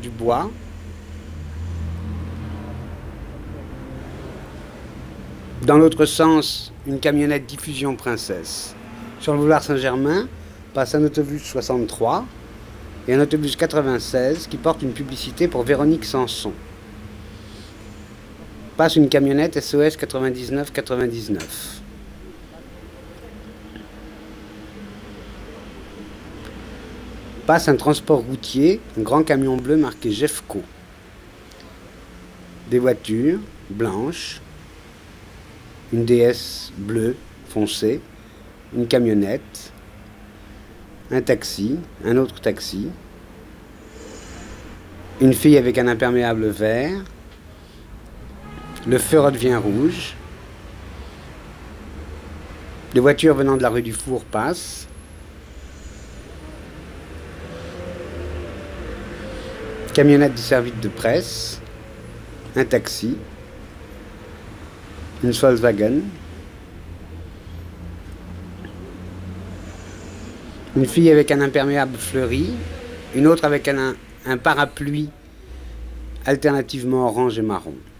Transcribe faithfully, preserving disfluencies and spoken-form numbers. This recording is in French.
du bois. Dans l'autre sens, une camionnette diffusion princesse. Sur le boulevard Saint-Germain, passe un autobus soixante-trois et un autobus quatre-vingt-seize qui porte une publicité pour Véronique Sanson. Passe une camionnette S O S quatre-vingt-dix-neuf quatre-vingt-dix-neuf. Passe un transport routier, un grand camion bleu marqué Jeffco. Des voitures blanches, une D S bleue foncée, une camionnette, un taxi, un autre taxi, une fille avec un imperméable vert, le feu redevient rouge, les voitures venant de la rue du Four passent, camionnette du service de presse, un taxi, une Volkswagen, une fille avec un imperméable fleuri, une autre avec un, un parapluie alternativement orange et marron.